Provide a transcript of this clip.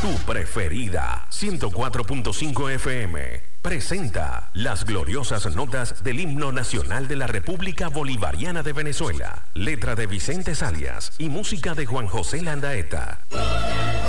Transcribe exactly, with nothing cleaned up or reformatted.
Tu preferida, ciento cuatro punto cinco F M, presenta las gloriosas notas del himno nacional de la República Bolivariana de Venezuela. Letra de Vicente Salias y música de Juan José Landaeta.